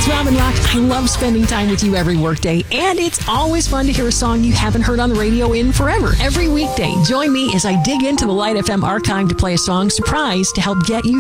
is Robin Rock. I love spending time with you every workday, and it's always fun to hear a song you haven't heard on the radio in forever. Every weekday, join me as I dig into the Light FM archive to play a song surprise to help get you